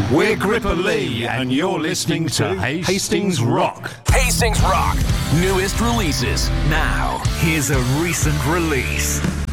We're Gripper Lee, and you're listening to Hastings Rock. Hastings Rock. Newest releases now. Here's a recent release.